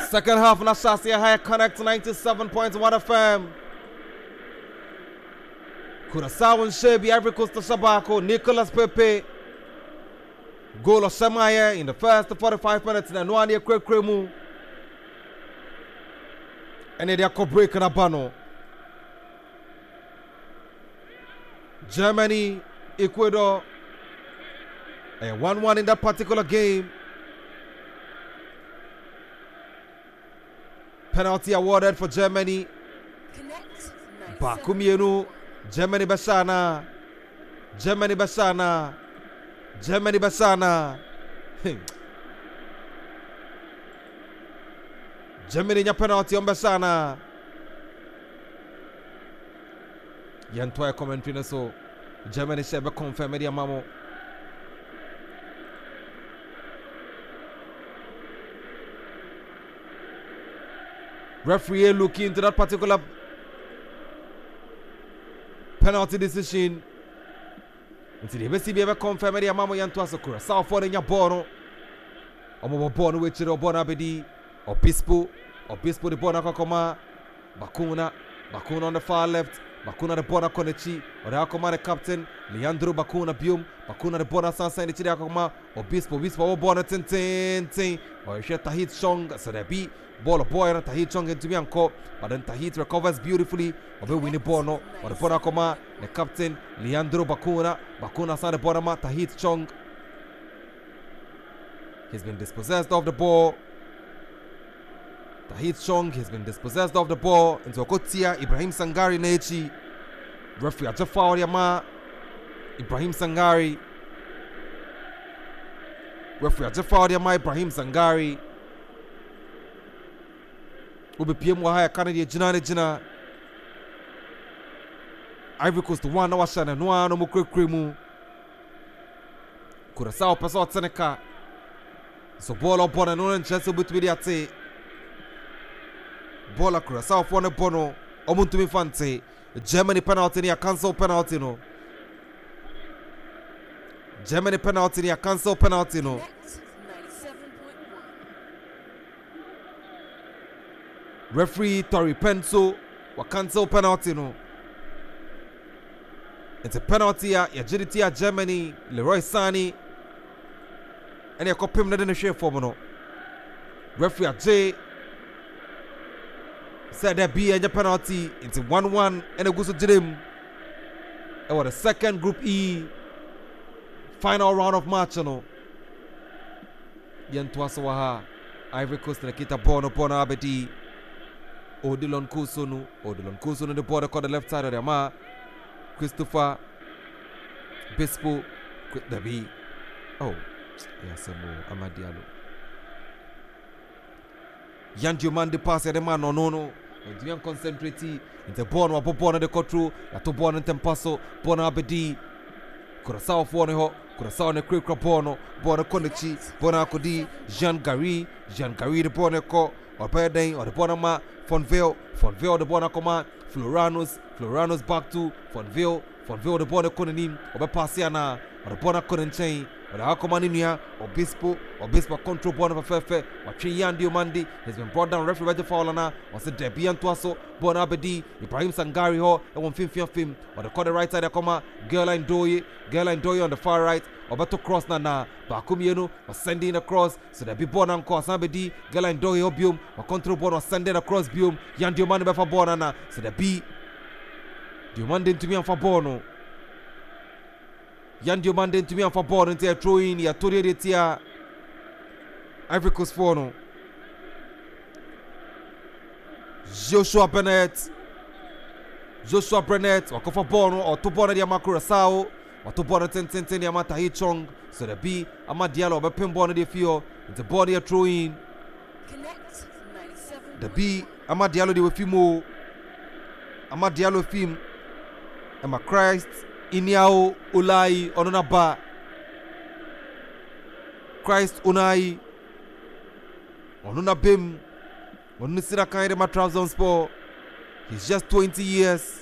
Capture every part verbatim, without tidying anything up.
Second half na Shasia High Connect ninety-seven point one F M. Curaçao and Shebi, Ivory Coast to Shabako, Nicolas Pepe. Goal of Shemaya in the first forty-five minutes. And one year quick kremu. And then they are breaking a bano. Germany, Ecuador. And one one in that particular game. Penalty awarded for Germany. Bakumienu. Germany Basana. Germany Basana. Germany Basana. Germany nya penalty on Basana. Yantoya commentary na so. Germany shebe confirm media mamo. Referee looking into that particular penalty decision. Until the B C B ever confirm media mamo yantoya so Curaçao for the bono. Omo bono which the bono abedi. Obispo, Obispo the bona kakoma, Bakuna, Bakuna on the far left, Bakuna the bona konechi, or the akoma the captain, Leandro Bakuna Bium, Bakuna the bona sansa in the chidakoma, Obispo, Obispo, bona ten ten ten, or she Tahit Chong, so there be ball of boy and Tahit Chong into Bianco, but then Tahit recovers beautifully, of a winning bono, or the bona koma, the captain, Leandro Bakuna, Bakuna sa the bonama, Tahit Chong. He's been dispossessed of the ball. Tahit Chong has been dispossessed of the ball into Okotia, Ibrahim Sangari Nechi. Referee Ajafar Yama, Ibrahim Sangari. Referee Ajafar Yama, Ibrahim Sangari. Ube P M Wahaya Canada Jinane Jina. Ivory Coast one hour shana noa no mukwe kremu. Curaçao paso Seneca. So ball up on and on and chance between the ate. Bola Curaçao for the bono. Omuntumi Fante. Germany penalty ni a cancel penalty no. Germany penalty ni a cancel penalty no. Referee Tori Penso wa cancel penalty no. It's a penalty ya Yajiditi ya Germany. Leroy Sani. And ya kopim na dene share form no. Referee J said there be a penalty into one one and a goes to Jidim. It was the second Group E final round of match. No, Yantuasawaha, Ivory Coast and Kita Bono Bona Abedi, Odilon Kusunu, Odilon Kusunu, the border called the left side of the Ma, Christopher Bispo, the B. Oh, yes, Amadialo. Yandio man the pass at the man, no, no, no. And you concentrate in the born or born the control, that to born and tempaso, Bona Abedi, Curaçao for the ho, Curaçao and the Quick Bono, Bona Konichi, Bona Kodi, Jean Gary, Jean Gary the Bonaco, or Perdane, or the Bonama, Fonville, Fonville the Bonacoma, Floranos, Floranos back to Fonville, Fonville the Bonaconim, or Passiana, or the Bonaconin chain. Or the Akomaninia, Obispo, Obispo control born of a fefe, or Triandio Mandi has been brought down referee Roger Fowlana, or said Debian Tuaso, Bon Abedi, Ibrahim Sangari Ho, and one film film, or the corner right side of Coma, Gerline Doye, Gerline Doye on the far right, or Beto Cross Nana, Bakumieno, or sending across, so there be born and cross Abedi, Gerline Doye Obium, or control born or sending across Bium, Yandio Mandi Befa Bonana, so there be Diomandin to me and for Bono. Yandio Manden to me and for board and throw in ya Toria de Tia Ivory Coast Fono. Joshua Bennett. Joshua Bennett, or Kofa Bono, or Tobona de Curaçao, or Tobona ten ten ten Yamata Hichong. So the B, Amadialo, or Pimbono de Fio, the body a throw in. The B, Amadialo de Wifimo, Amadialo Fim, Emma Christ. Inyao Ulai Ononaba Christ Unai Onunabim Onisira Kaide Matravzon Sport. He's just twenty years.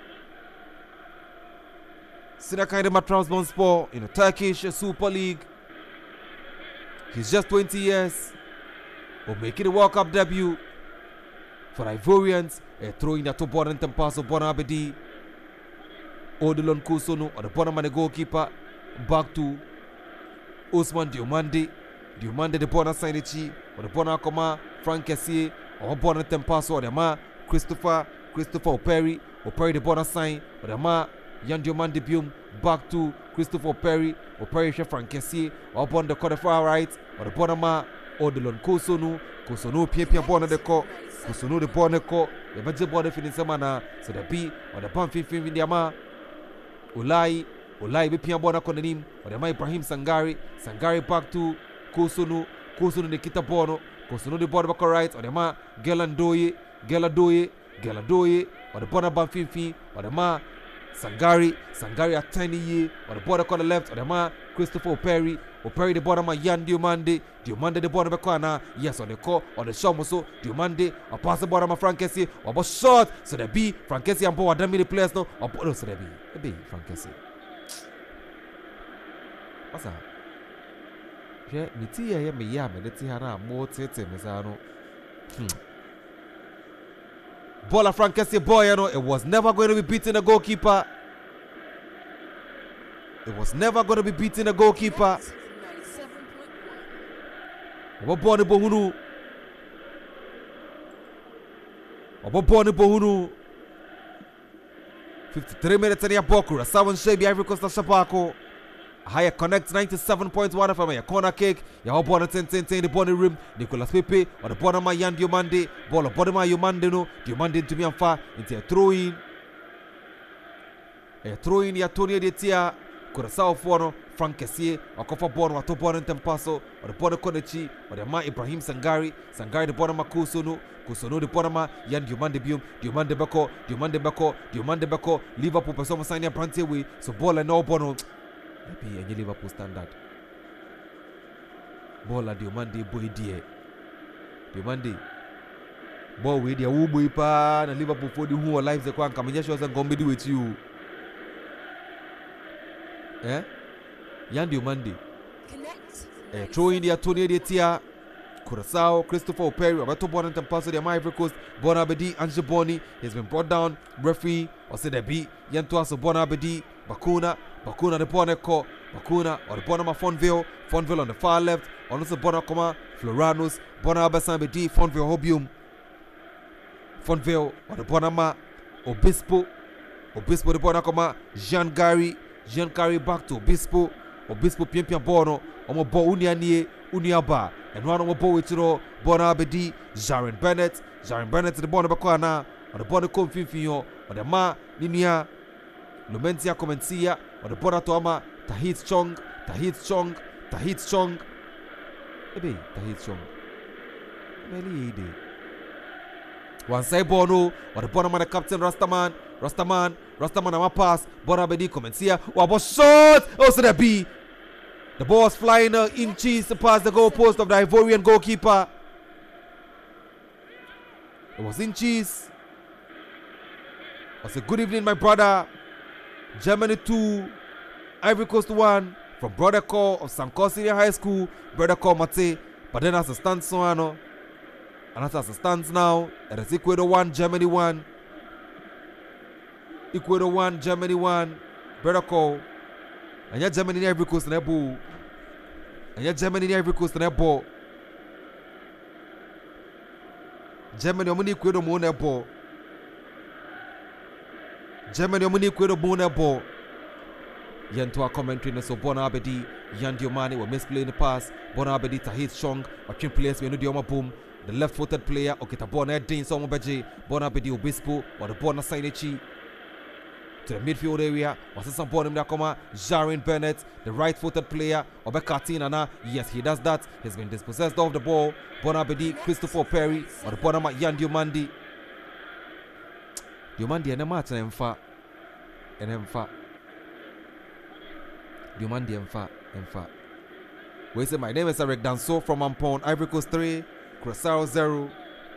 Sinakaide Matravzonspor in the Turkish Super League. He's just twenty years. or making the World Cup debut for the Ivorians. A throw in the top ball and Tempaso Bonabedi. Odilon Kusunu or the bottom of the goalkeeper. Back to Ousmane Diomande. Diomande the Bona Sainichi or the Bona Koma. Frank Kessié or Bona Tempaso or the Ma. Christopher Christopher Operi. Operi the Bona Sain or the Ma. Yan Diomande Bium. Back to Christopher Operi. Operi Chef Frank Kessié or Bona the quarter far right or the Bona Ma. Odilon Kusunu. Kusunu Pia Pia Bona the Co. Kusunu the Bona Co. The budget border finish semana. So the B or the Pamphil film in the Ama. Ulai, Ulai be Pia Bona Konanim, or the Ma Ibrahim Sangari, Sangari back to Kusunu, Kusunu the Kita Bono, Kusunu the border back right, or the Ma Gelandoye, Geladoye, Geladoye, or the Bona Banfifi, or the Ma Sangari, Sangari at tiny ye, or the border on the left, or the Ma Christopher Operi, Operi the border ma Yan Diomande, Diomande the border back yes, on the core, or the Shomoso, Diomande, or pass the border ma Frank Kessié, or but short, so the B, Frank Kessié and Bo are done with the players now, or no, so the B, the B, Frank Kessié. What's that? Yeah, me tea here, me yam, and the tea hana more tete, Mizano. Bola Frank Kessié boy, you know, it was never going to be beating the goalkeeper. It was never going to be beating the goalkeeper. Wabone Bohunu. Wabone Bohunu. fifty-three minutes in the Abokura. Seven Shebi Ivory Coast Shabako. Higher connect ninety-seven point one from a corner kick. Yahobona ten ten ten the body rim. Nicolas Pepe or the bottom of Yan Diomande. Ball of bottom of Diomande no. Diomande to me and far into a throw in. A throw in ya Tony de Tia. Curaçao Fono, Frank Kessié, or Kofa Bono, or Topon and Tempaso, or the Bono Konechi, or the Ma Ibrahim Sangari, Sangari the Bonama Kusunu, Kusunu the Bonama, Yan Diomande Bium, Diomande Beko, Diomande Beko, Diomande Beko, Liverpool Persoma Sanya Brantewe, so Bola no Bono. Maybe any Liverpool standard. Bola Diomande Boy Dear. Diomande. Boy with your Ubu Ipa, and Liverpool for the who are lives the Kwan Kamanyashos and Gombi with you. Eh? Yan Diomande. Eh, throw in the Tony de Tia, Curaçao, Christopher Operi, Roberto Bona and Tempaso, the Ivory Coast, Bonabedi, Ange Boni, has been brought down. Referee, or said the B, Yantuaso Bonabedi, Bakuna, Bakuna the Boneko, Bakuna, or the Bonama Fonville, Fonville on the far left, on also Bonacoma, Floranus, Bonabasan Bedi, Fonville Hobium, Fonville, or the Bonama, Obispo, Obispo the Bonacoma, Jean Gary. Jean carry back to Obispo, Obispo Pimpia Bono, Omo Bo Unianie, Uniaba, and one of Bo Witro, Bonabedi, Jaren Bennett, Jaren Bennett to the Bono Bakwana, or the Bono Confinfio, or the Ma, Ninia, Lumentia Comencia, or the Bona Toma, Tahit Chong, Tahit Chong, Tahit Chong, Ebe, Tahit Chong, Meli Ede. One side Bono, or the Bonama the Captain Rastaman, Rastaman, Rastaman on my pass, Bonabedi Comencia, Wabo shot, also the B. The ball's flying uh, inches past the goalpost of the Ivorian goalkeeper. It was inches. I said, good evening, my brother. Germany two, Ivory Coast one, from Brother Call of Sanko Senior High School, Brother Call Mate, but then as a stand so I know. And as it stands now, it is Ecuador one, Germany one. Ecuador one, Germany one. Brother Call. And yet Germany in Ivory Coast in that ball. And yet Germany in Ivory Coast in that ball. Germany omuni Ecuador mo na ball. Germany omuni Ecuador mo na ball. Yan to our commentary na so Bonabedi, Yan Diomande will misplay the pass. Bonabedi Tahit Chong, or twin players we know Dioma boom. The left-footed player, Okita Bona Dane Somo Beji, Bonabedi Obispo, or the Bona Sainichi. To the midfield area, was some Bonum Nakoma, Jaren Bennett, the right-footed player, Obekatina na. Yes, he does that. He's been dispossessed of the ball. Bonabedi, Christopher Perry, or the Bonama Yan Diomande. Diomande and a match and Emfa. And Emfa. Diomande Emfa. Emfa. We say, my name is Eric Danso from Ampon, Ivory Coast three. Curaçao zero.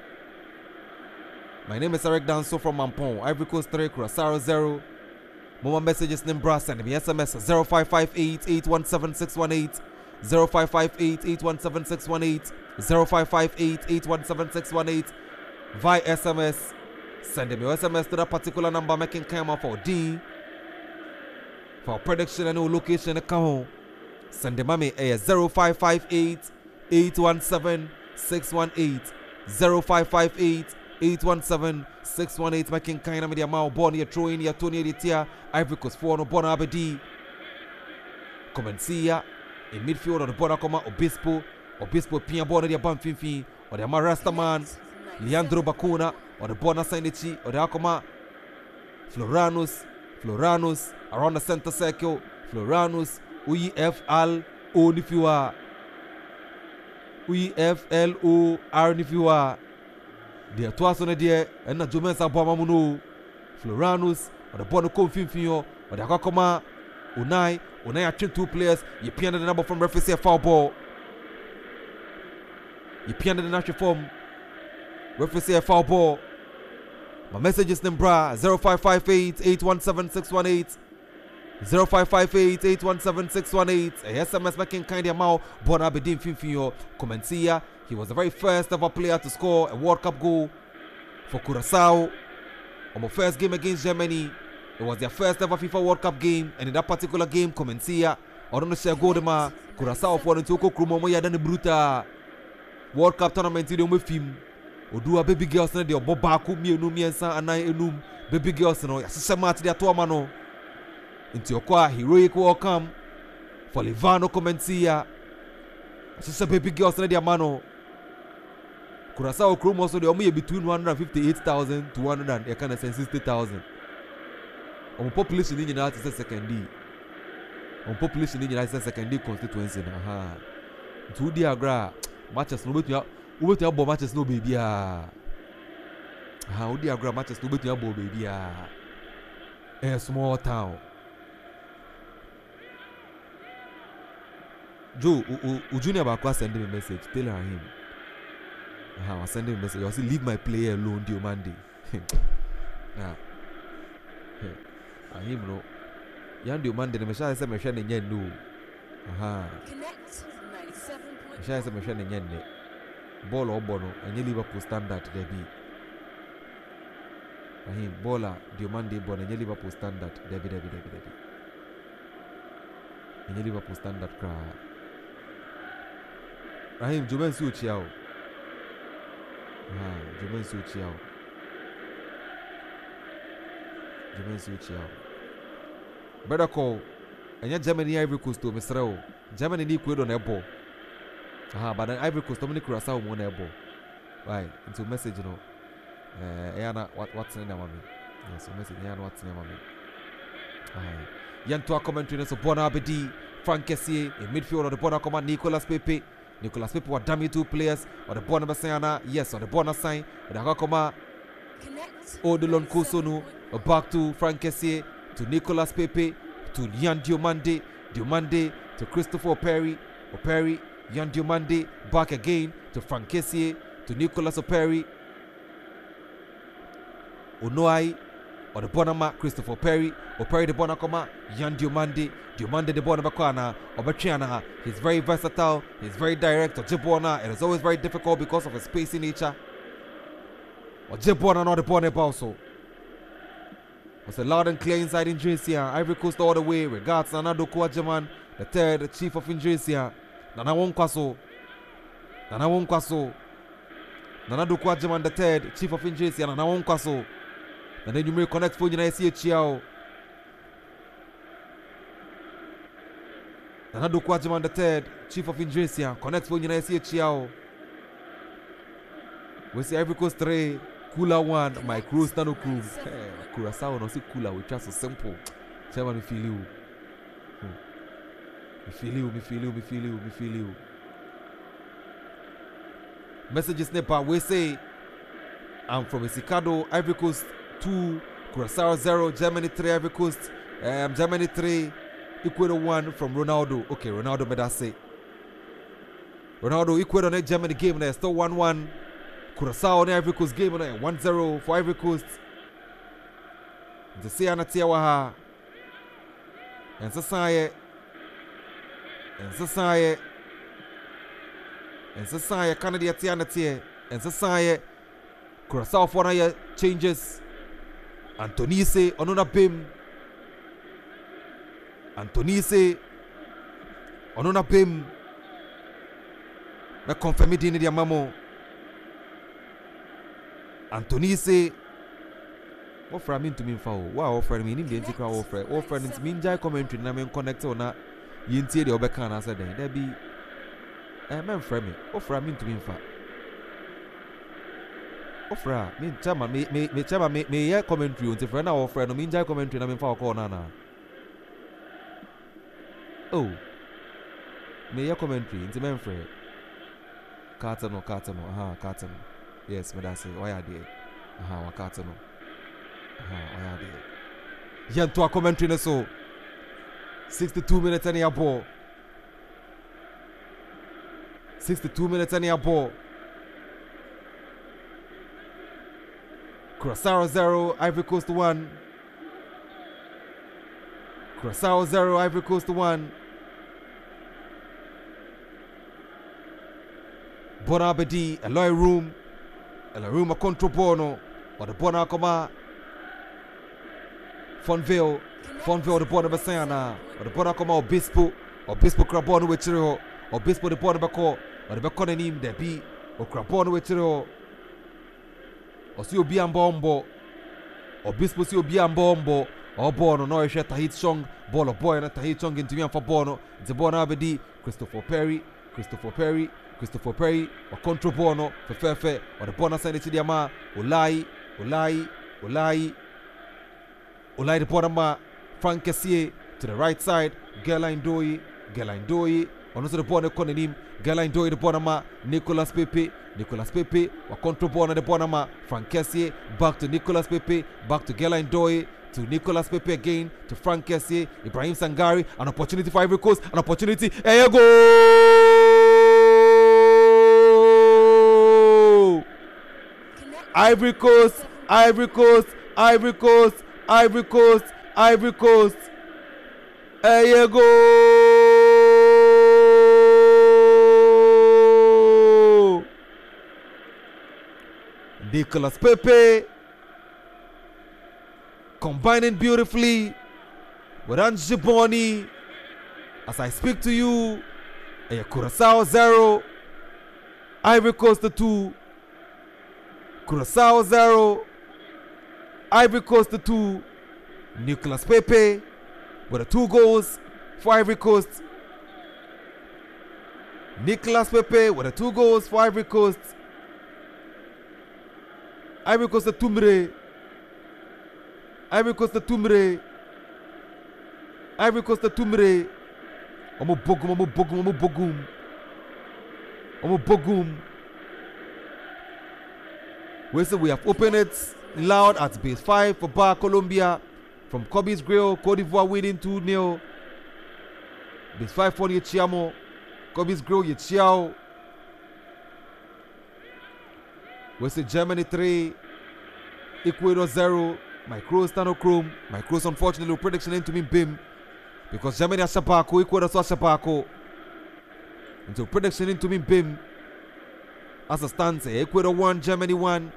My name is Eric Danso from Mampon, Ivory Coast three, Curaçao zero. More messages name brass send me S M S zero five five eight, eight one seven, six one eight, zero five five eight, eight one seven, six one eight. zero five five eight, eight one seven, six one eight via S M S. Send me your S M S to that particular number, making camera for D. For prediction and no location to come home. Send them me a zero five five eight, eight one seven, six one eight. zero five five eight, eight one seven, six one eight. Making kind of media mouth, born here, throwing here, Tony Editia, Ivory Coast four, no Bona Abedi. Come and see ya. In midfield, or the Bona Coma, Obispo, Obispo, Pia Bona, the Bamfinfi, or the Marastaman, Leandro Bacuna, or the Bona Sainichi, or the Akoma, Floranus, Floranus, around the center circle, Floranus, U E F L O if you are. U E F L O R if you are. There twice on a dear, and the Jomensa Bomamuno, Floranus, or the Bona Confinfio, or the Akoma, Unai, Unai are two players, you piano the number from referee foul ball. You piano the national form, referee foul ball. My message is Nimbra zero five five eight, eight one seven, six one eight. zero five five eight, eight one seven, six one eight. A S M S making kind of mouth. Bona Abedin Finfio. Comencia. He was the very first ever player to score a World Cup goal for Curaçao. On the first game against Germany, it was their first ever FIFA World Cup game. And in that particular game, Comencia, I don't know share goal ma Curaçao for the Toko Krumo Moya than the Bruta World Cup tournament in the film. Odua baby girls na de obobaku mi enum yensa anan enum baby girls no yasese match de ato ama no nti okwa heroic welcome for Livano Comencia yasese baby girls na de ama no Curaçao Chrome also de omo ye between one hundred fifty-eight thousand to one hundred sixty thousand omo population ni nyina at second D omo population ni nyina at second D constituency na ha nti udi agra matches no betu we to abo matches no baby ah ha we dey agree matches no betu abo baby ah a small town Joe u junior ba kwa send me message tell him ha I send him message you say leave my player alone the Monday ah ah him no yan the Monday me sha say me hwe ne nya no aha connect ninety-seven point one me sha say me hwe ne nya ne ball or bono and Liverpool standard there be Rahim Bola Diomande Bono and Liverpool standard there be there be there be there be and Liverpool standard cry Rahim Jumen Suchiao ah Jumen Suchiao Jumen Suchiao better call and Germany Ivory Coast to Misrao Germany need quid on a ball. Ah, but then Ivory Coast, Dominic Curaçao won a ball. Right, into message, you know. Uh, Yana, what, what's in the name? Yes, so message, Yana, what's in the name? Aye. Yantua commentary, so Bona Abedi, Frank Kessié, in midfield of the Bona command, Nicolas Pepe. Nicolas Pepe were damn two players, or the Bona Bassana, yes, or the Bona sign, or the Hakoma, Odilon Kosunu, back to Frank Kessié, to Nicolas Pepe, to Yan Diomande, Diomande, to Christopher Perry, Perry. Yan Diomande back again to Frank Kessié, to Nicolas Operi, Onoai, or the Bonama, Christopher Perry, Operi the Bonacoma, Yan Diomande, Diomande the Bonabacana, Obachiana. He's very versatile, he's very direct, Ojibwana, and it's always very difficult because of his spacey nature. Ojibwana, not the Bonaba also. Was a loud and clear inside injuries here. Ivory Coast all the way. Regards Nanado Kouadjaman, the third the chief of injuries here. Nana Wonkwaso, Nana Wonkwaso, Nanado Kouadjaman the third, chief of injuries, and Nana Wonkwaso. And then you may connect for you, see a Chiao. Nanado Kouadjaman the third, chief of injuries, connect for you, see a Chiao. We see Ivory Coast three, Kula one, my cruise, Nano Cruise. Curaçao, no see Kula, we just so simple. Chairman, we feel you. Me feel you, me feel you, me feel you, me feel you. Messages Nepal, we say I'm from Isicado, Ivory Coast two, Curaçao zero, Germany three, Ivory Coast, um, Germany three, Ecuador one from Ronaldo. Okay, Ronaldo made us say. Ronaldo, Ecuador next Germany game there, still one one. Curaçao on Ivory Coast game there, one zero for Ivory Coast. The Siana Tiawaha. And Sasaye. And Sasaye. And so say Canada Tiana Tie. And so say Curacao for na changes. Antonise onuna bim. Antonise onuna bim. Na confirm it in the mamo. Antonise. What for me to me for? Wow, offer me in the anti crowd offer. Offer into me enjoy commentary na me connect on na yintie the obeka na say then. There be eh man for me. Offer me to me for. Offer me chama me me me chama me me hear commentary until for na offer no me enjoy commentary na me for call na na. Oh. Me hear commentary until me for. Carton no carton no. Aha, carton. Yes, me that's it. Why are they? Aha, wa carton no. Aha, why are they? Yan to a commentary na so. sixty-two minutes and a ball. sixty-two minutes and a ball. Curacao zero, Ivory Coast one. Curacao zero, Ivory Coast one. Bona Abedi, Eloy Room. Eloy Room a control bono. Or the Bona Koma. Fonville. Fonville the Bona Basayana. Or the Bona Koma Obispo. Obispo Crabono with Chiro. Obispo the Bona Bako. Or the Baconanim de B. Or Crabono with Chiro. Or si obi ambombo. Obispo si obi ambombo. Or Bono no ishe Tahit Chong. Bolo boy na Tahit Chong into me for Bono. It's Bona Abedi. Christopher Perry. Christopher Perry. Christopher Perry. Or control Bono. Fefefe. Or the Bona send it to the Ama. Olai. Olai. Olai. Olai the Bonama. Frank Kessier to the right side. Gerline Doi. Gerline Doi. On also the Bona Konenim. Gerline Doi the Bonama. Nicolas Pepe. Nicolas Pepe. Or control Bona the Bonama. Frank Kessier. Back to Nicolas Pepe. Back to Gerline Doi. To Nicolas Pepe again. To Frank Kessier. Ibrahim Sangari. An opportunity for Ivory Coast. An opportunity. There you go. Ivory Coast. Ivory Coast. Ivory Coast. Ivory Coast. Ivory Coast. There you go. Nicolas Pepe combining beautifully with Ange Boni. As I speak to you, a Curacao zero, Ivory Coast two. Curacao zero, Ivory Coast two. Nicolas Pepe with the two goals for Ivory Coast. Nicolas Pepe with the two goals for Ivory Coast. Ivory Coast the Tumre. Ivory Coast the Tumre. Ivory Coast the Tumre. Omo bogum, omo bogum, omo bogum. Omo bogum. We say we have opened it loud at base five for Bar Colombia. From Kobe's Grill, Cote d'Ivoire winning two nil. Base five for Yechiamo. Kobe's Grill, Yechiao. We say Germany three. Ecuador zero. My Crows Stanochrome. My Crows unfortunately prediction into me Bim. Because Germany has Shabako, Ecuador saw Shabako. Until prediction into me Bim. As a stance, Ecuador one, Germany one.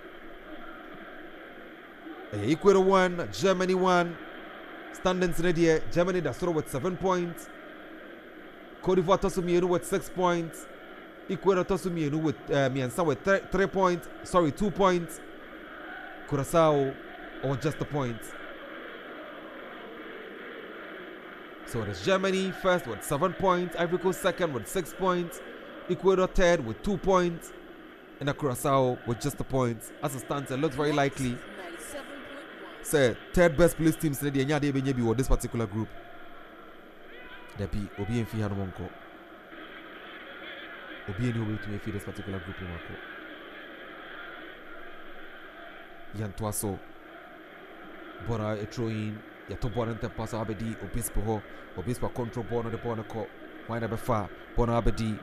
Ecuador one, Germany one. Standings ready. Germany that's through with seven points. Cote d'Ivoire Tosumienu with six points. Ecuador Tosumienu with uh, Miansa with th three points. Sorry, two points. Curacao or just a point. So it is Germany first with seven points. Ivory Coast second with six points. Ecuador third with two points. And the Curacao with just a point. As it stands, it looks very likely. Say third best place teams today. Nya dey be with this particular group. There be Obi and Fiha no monko. Obi and Obi to me this particular group no monko. Yantuaso. Bora a throw in. Yato Bona and Tempasa Abedi. Obispo ho. Obispo control Bona the Bona co. Why never far? Bona Abedi.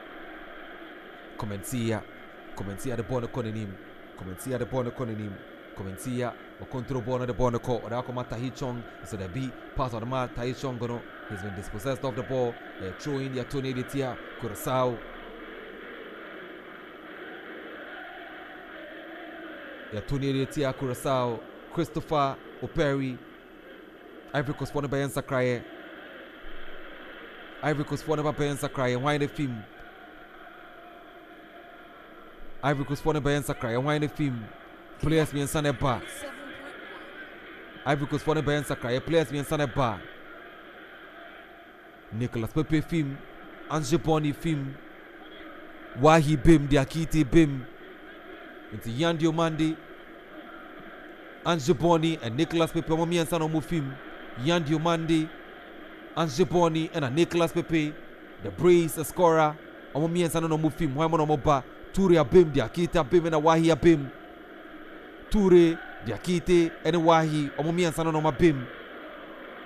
Comencia. Comencia the Bona Konenim. Comencia the Bona Konenim. Comencia or control ball on the ball on the court. Or Akoma Tahi Chong. So the B pass on the man. Tahi Chong gono. He's been dispossessed of the ball. Uh, throw in the Tony Editia. Curaçao. Yeah, Tony Editia. Curaçao. Christopher Operi. Ivory Coast for the Bayan Sakraye. Ivory Coast for the Bayan Sakraye. Why the film? Ivory Coast for the Bayan Sakraye. Why the film? Players me and Sane Bar. Ivory Coast for the Bayan Sakraye. Players me and Sane Bar. Nicolas Pepe film. Ange Boni film. Wahi Bim. Diakite Bim. Into Yan Diomande. Ange Boni and Nicolas Pepe. Mami and Sane film. Yan Diomande. Ange Boni and a Nicolas Pepe. The Brace, a scorer. Mami and Sane no film. Why no ba? Toure Abim. Diakite Abim and a Wahi Abim. Toure, Diakite, and Wahi, Omomi and Sanonoma Bim.